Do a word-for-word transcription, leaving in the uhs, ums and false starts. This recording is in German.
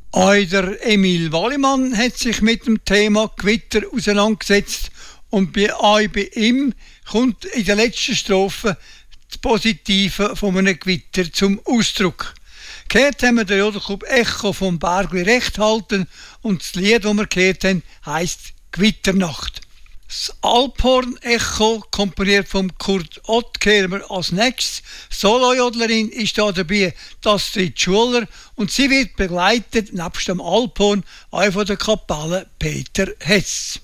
Auch der Emil Wallimann hat sich mit dem Thema Gewitter auseinandergesetzt und bei, auch bei ihm kommt in der letzten Strophe das Positive von einem Gewitter zum Ausdruck. Gehört haben wir den Jodelclub Echo vom Bergli Recht halten und das Lied, das wir gehört haben, heisst Gewitternacht. Das Alphorn-Echo, komponiert von Kurt Ott, hören wir als nächstes. Solojodlerin ist da dabei die Astrid Schuler und sie wird begleitet, nebst dem Alphorn, auch von der Kapelle Peter Hess.